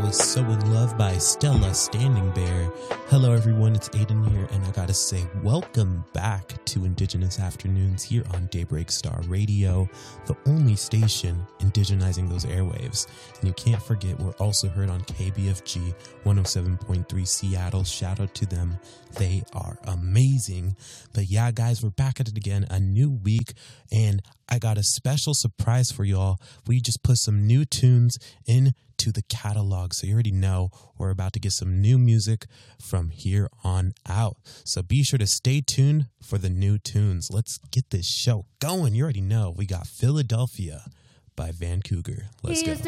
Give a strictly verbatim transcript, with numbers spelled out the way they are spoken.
was So In Love by Stella Standing Bear. Hello everyone, it's Aiden here, and I gotta say welcome back to Indigenous Afternoons here on Daybreak Star Radio, the only station indigenizing those airwaves. And you can't forget, we're also heard on K B F G one oh seven point three Seattle. Shout out to them. They are amazing. But yeah, guys, we're back at it again, a new week, and I got a special surprise for y'all. We just put some new tunes into the catalog, so you already know we're about to get some new music from here on out. So be sure to stay tuned for the new tunes. Let's get this show going. You already know we got Philadelphia by Van Cougar. Let's he go. Used